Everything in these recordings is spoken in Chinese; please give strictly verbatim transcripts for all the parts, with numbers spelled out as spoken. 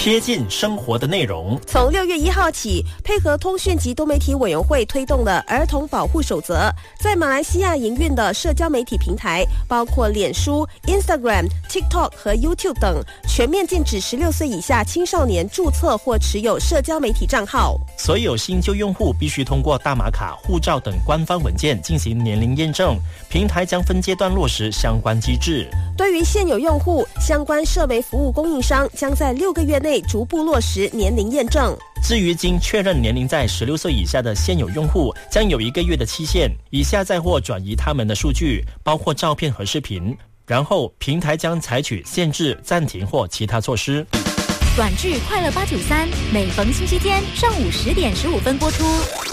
贴近生活的内容。 从六月一号起，配合通讯及多媒体委员会推动的儿童保护守则，在马来西亚营运的社交媒体平台，包括脸书、Instagram、TikTok 和 YouTube 等，全面禁止十六岁以下青少年注册或持有社交媒体账号。 所有新旧用户必须通过大马卡、护照等官方文件进行年龄验证，平台将分阶段落实相关机制。 对于现有用户，相关社媒服务供应商将在六个月内逐步落实年龄验证。 至于经确认年龄在十六岁以下的现有用户，将有一个月的期限，以下载或转移他们的数据，包括照片和视频，然后平台将采取限制、暂停或其他措施。 短剧快乐八九三，每逢星期天上午十点十五分播出。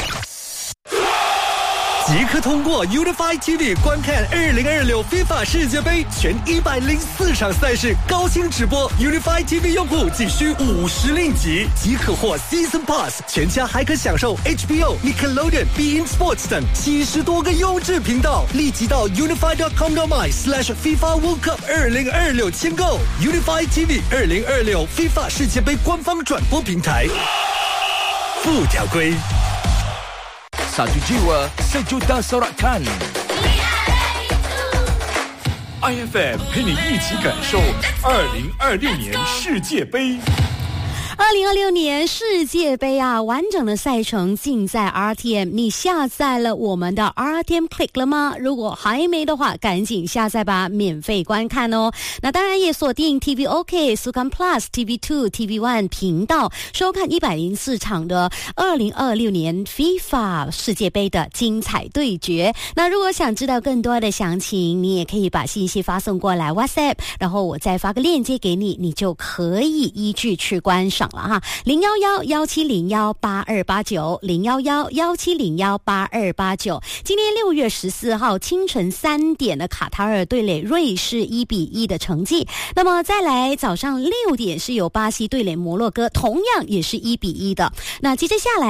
即刻通过 Unify T V 观看二零二六 FIFA 世界杯全一百零四场赛事高清直播。Unify T V 用户仅需五十令吉，即可获 Season Pass， 全家还可享受 H B O、Nickelodeon、Bein Sports 等七十多个优质频道。立即到 unify dot com dot my slash FIFA World Cup 二零二六签购 Unify T V 二零二六 FIFA 世界杯官方转播平台。附条规。 Satu jiwa, sejuta sorakan. I F M 陪你一起感受二零二六年世界杯。 二零二六年世界杯啊，完整的赛程尽在 R T M。 你下载了我们的 R T M Click 了吗？如果还没的话，赶紧下载吧，免费观看哦。那当然也锁定 T V OK、Sukan Plus、T V 二、T V 一 频道，收看一百零四场的二零二六年 FIFA 世界杯的精彩对决。那如果想知道更多的详情，你也可以把信息发送过来 WhatsApp， 然后我再发个链接给你，你就可以依据去观赏了哈。零幺幺幺七零幺八二八九，零幺幺幺七零幺八二八九。今天六月十四号清晨三点的卡塔尔对垒瑞士一比一的成绩。那么再来早上六点是有巴西对垒摩洛哥，同样也是一比一的。那接着下来。